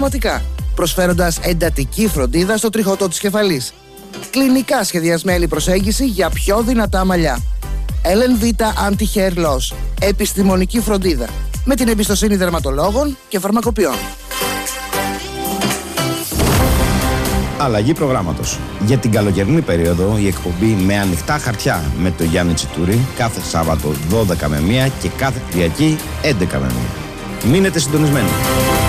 προσφέροντας εντατική φροντίδα στο τριχωτό της κεφαλής. Κλινικά σχεδιασμένη προσέγγιση για πιο δυνατά μαλλιά. LNV Anti-Hair Loss. Επιστημονική φροντίδα. Με την εμπιστοσύνη δερματολόγων και φαρμακοποιών. Αλλαγή προγράμματος. Για την καλοκαιρινή περίοδο η εκπομπή με ανοιχτά χαρτιά με το Γιάννη Τσιτούρη κάθε Σάββατο 12 με 1 και κάθε Κυριακή 11 με 1. Μείνετε συντονισμένοι.